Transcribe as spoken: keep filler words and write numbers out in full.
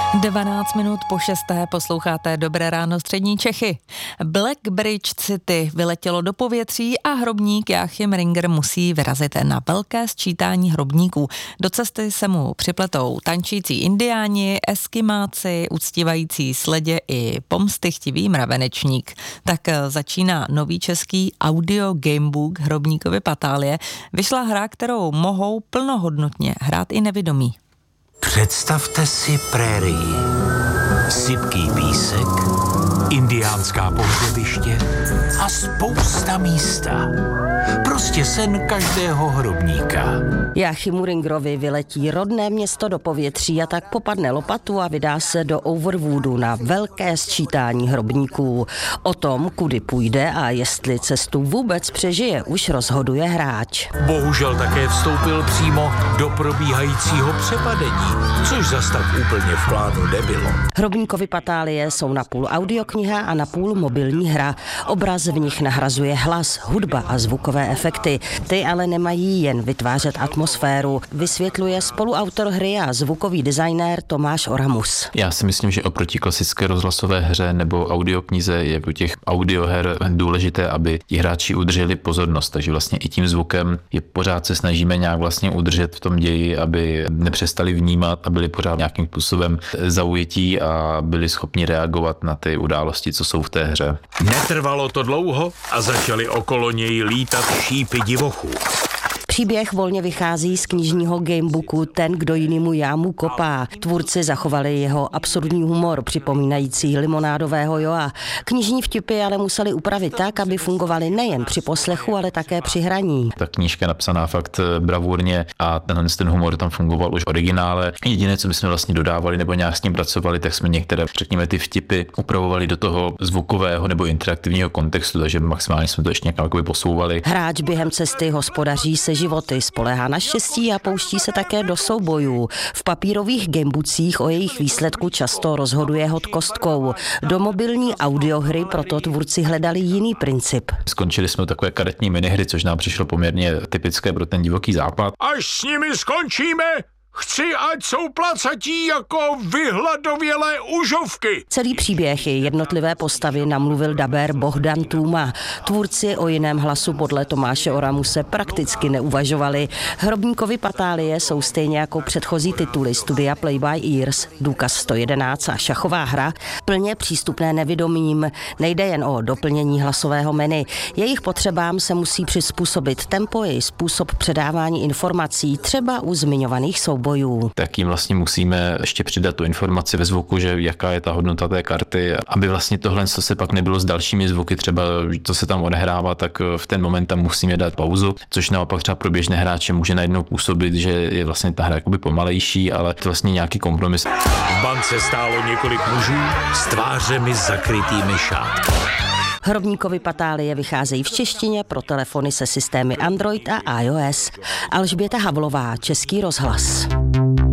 dvanáct minut po šesté posloucháte Dobré ráno střední Čechy. Black Bridge City vyletělo do povětří a hrobník Joachim Ringer musí vyrazit na velké sčítání hrobníků. Do cesty se mu připletou tančící indiáni, eskimáci, uctívající sledě i pomstychtivý mravenečník. Tak začíná nový český audio gamebook Hrobníkovy patálie. Vyšla hra, kterou mohou plnohodnotně hrát i nevidomí. Představte si prérii, sypký písek, indiánská pohřebiště a spousta místa. Prostě sen každého hrobníka. Joachimu Ringerovi vyletí rodné město do povětří a tak popadne lopatu a vydá se do Overwoodu na velké sčítání hrobníků. O tom, kudy půjde a jestli cestu vůbec přežije, už rozhoduje hráč. Bohužel také vstoupil přímo do probíhajícího přepadení, což zas tak úplně v plánu nebylo. Hrobníkovy patálie jsou napůl audiokniha a napůl mobilní hra. Obraz v nich nahrazuje hlas, hudba a zvukové efekty. Ty ale nemají jen vytvářet atmosféru, vysvětluje spoluautor hry a zvukový designér Tomáš Oramus. Já si myslím, že oproti klasické rozhlasové hře nebo audioknize je u těch audioher důležité, aby ti hráči udrželi pozornost, takže vlastně i tím zvukem je pořád se snažíme nějak vlastně udržet v tom ději, aby nepřestali vnímat a byli pořád nějakým způsobem zaujetí a byli schopni reagovat na ty události, co jsou v té hře. Netrvalo to dlouho a začali okolo něj lítat šípy divochů. Příběh volně vychází z knižního gamebooku Ten, kdo jinému jámu kopá. Tvůrci zachovali jeho absurdní humor, připomínající limonádového Joa. Knižní vtipy ale museli upravit tak, aby fungovaly nejen při poslechu, ale také při hraní. Ta knížka je napsaná fakt bravurně a tenhle ten humor tam fungoval už v originále. Jediné, co my jsme vlastně dodávali nebo nějak s ním pracovali, tak jsme některé, řekněme, ty vtipy upravovali do toho zvukového nebo interaktivního kontextu, takže maximálně jsme to ještě nějak posouvali. Hráč během cesty hospodaří se životy, spoléhá na štěstí a pouští se také do soubojů. V papírových gameboocích o jejich výsledku často rozhoduje hod kostkou. Do mobilní audiohry proto tvůrci hledali jiný princip. Skončili jsme takové karetní minihry, což nám přišlo poměrně typické pro ten divoký západ. Až s nimi skončíme, chci, ať jsou placatí jako vyhladovělé užovky. Celý příběh i jednotlivé postavy namluvil dabér Bohdan Tůma. Tvůrci o jiném hlasu podle Tomáše Oramuse prakticky neuvažovali. Hrobníkovy patálie jsou stejně jako předchozí tituly studia Play by Ears, Důkaz sto jedenáct a šachová hra plně přístupné nevidomým. Nejde jen o doplnění hlasového menu. Jejich potřebám se musí přizpůsobit tempo i způsob předávání informací, třeba u zmiňovaných soubojů. Tak jim vlastně musíme ještě přidat tu informaci ve zvuku, že jaká je ta hodnota té karty, aby vlastně tohle, co se pak nebylo s dalšími zvuky, třeba to se tam odehrává, tak v ten moment tam musíme dát pauzu, což naopak třeba pro běžné hráče může najednou působit, že je vlastně ta hra jakoby pomalejší, ale to vlastně nějaký kompromis. V bance stálo několik mužů s tvářemi zakrytými šátky. Hrobníkovy patálie vycházejí v češtině pro telefony se systémy Android a iOS. Alžběta Havlová, Český rozhlas.